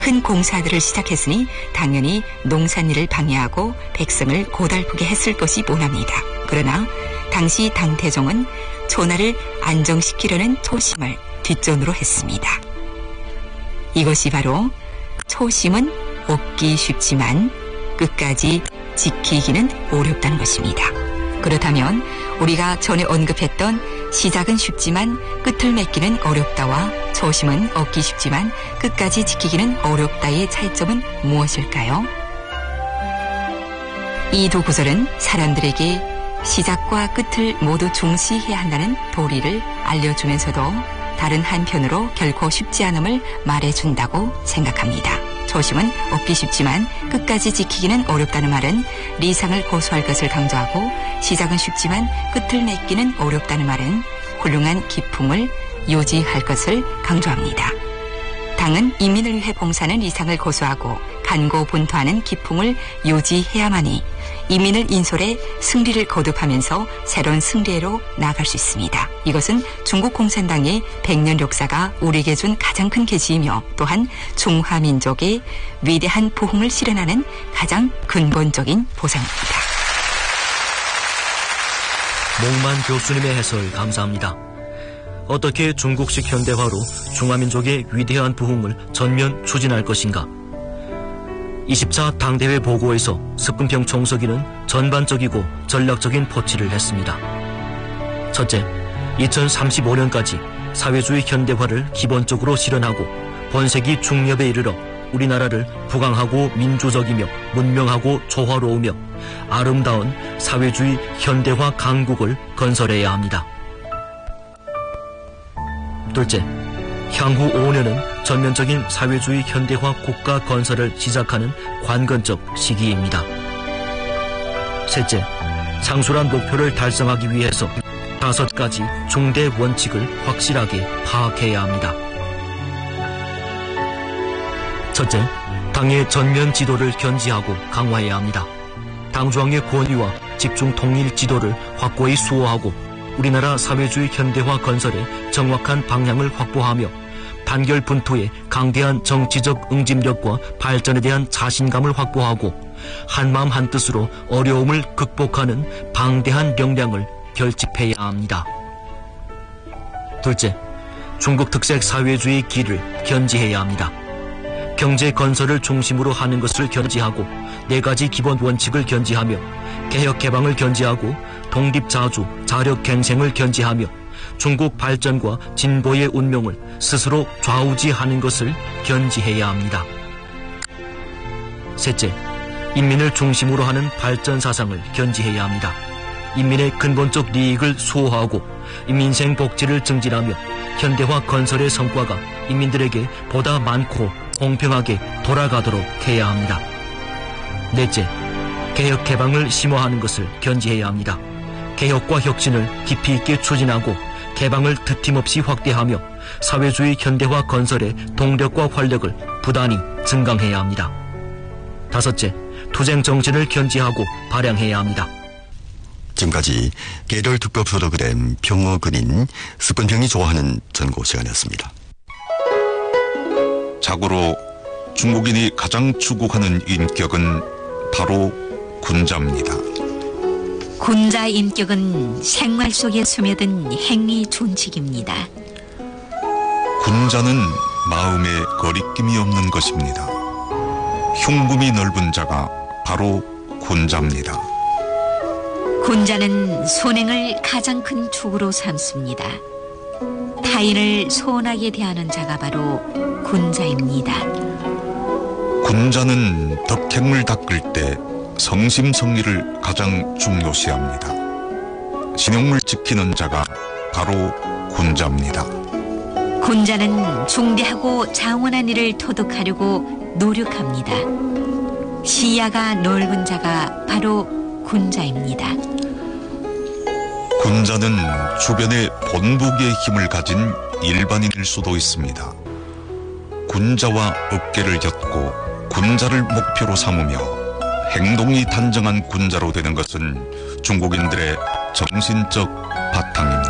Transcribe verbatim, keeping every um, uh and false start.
큰 공사들을 시작했으니 당연히 농산일을 방해하고 백성을 고달프게 했을 것이 뻔합니다. 그러나 당시 당태종은 초나를 안정시키려는 초심을 뒷전으로 했습니다. 이것이 바로 초심은 얻기 쉽지만 끝까지 지키기는 어렵다는 것입니다. 그렇다면 우리가 전에 언급했던 시작은 쉽지만 끝을 맺기는 어렵다와 초심은 얻기 쉽지만 끝까지 지키기는 어렵다의 차이점은 무엇일까요? 이 두 구절은 사람들에게 시작과 끝을 모두 중시해야 한다는 도리를 알려주면서도 다른 한편으로 결코 쉽지 않음을 말해준다고 생각합니다. 초심은 얻기 쉽지만 끝까지 지키기는 어렵다는 말은 리상을 고수할 것을 강조하고 시작은 쉽지만 끝을 맺기는 어렵다는 말은 훌륭한 기품을 유지할 것을 강조합니다. 당은 인민을 위해 봉사하는 리상을 고수하고 간고분투하는 기풍을 유지해야만이 인민을 인솔해 승리를 거듭하면서 새로운 승리로 나아갈 수 있습니다. 이것은 중국 공산당의 백 년 역사가 우리에게 준 가장 큰 계시이며 또한 중화민족의 위대한 부흥을 실현하는 가장 근본적인 보상입니다. 목만 교수님의 해설 감사합니다. 어떻게 중국식 현대화로 중화민족의 위대한 부흥을 전면 추진할 것인가? 이십 차 당대회 보고에서 습근평 총서기는 전반적이고 전략적인 포치를 했습니다. 첫째, 이천삼십오 년까지 사회주의 현대화를 기본적으로 실현하고 본세기 중엽에 이르러 우리나라를 부강하고 민주적이며 문명하고 조화로우며 아름다운 사회주의 현대화 강국을 건설해야 합니다. 둘째, 향후 오 년은 전면적인 사회주의 현대화 국가 건설을 시작하는 관건적 시기입니다. 셋째, 상술한 목표를 달성하기 위해서 다섯 가지 중대 원칙을 확실하게 파악해야 합니다. 첫째, 당의 전면 지도를 견지하고 강화해야 합니다. 당중앙의 권위와 집중 통일 지도를 확고히 수호하고 우리나라 사회주의 현대화 건설의 정확한 방향을 확보하며 단결 분투의 강대한 정치적 응집력과 발전에 대한 자신감을 확보하고 한마음 한뜻으로 어려움을 극복하는 방대한 역량을 결집해야 합니다. 둘째, 중국 특색 사회주의 길을 견지해야 합니다. 경제 건설을 중심으로 하는 것을 견지하고 네 가지 기본 원칙을 견지하며 개혁 개방을 견지하고 독립자주, 자력갱생을 견지하며 중국 발전과 진보의 운명을 스스로 좌우지하는 것을 견지해야 합니다. 셋째, 인민을 중심으로 하는 발전 사상을 견지해야 합니다. 인민의 근본적利益을 수호하고 인민생 복지를 증진하며 현대화 건설의 성과가 인민들에게 보다 많고 공평하게 돌아가도록 해야 합니다. 넷째, 개혁 개방을 심화하는 것을 견지해야 합니다. 개혁과 혁신을 깊이 있게 추진하고 개방을 트팀없이 확대하며 사회주의 현대화 건설의 동력과 활력을 부단히 증강해야 합니다. 다섯째, 투쟁 정신을 견지하고 발양해야 합니다. 지금까지 계절특별서를 그린 평어근인 습근평이 좋아하는 전고 시간이었습니다. 자고로 중국인이 가장 추구하는 인격은 바로 군자입니다. 군자 인격은 생활 속에 스며든 행위 준칙입니다. 군자는 마음에 거리낌이 없는 것입니다. 흉금이 넓은 자가 바로 군자입니다. 군자는 선행을 가장 큰 축으로 삼습니다. 타인을 소원하게 대하는 자가 바로 군자입니다. 군자는 덕행을 닦을 때 성심성의를 가장 중요시합니다. 신용을 지키는 자가 바로 군자입니다. 군자는 중대하고 장원한 일을 토득하려고 노력합니다. 시야가 넓은 자가 바로 군자입니다. 군자는 주변에 본보기의 힘을 가진 일반인일 수도 있습니다. 군자와 어깨를 엮고 군자를 목표로 삼으며 행동이 단정한 군자로 되는 것은 중국인들의 정신적 바탕입니다.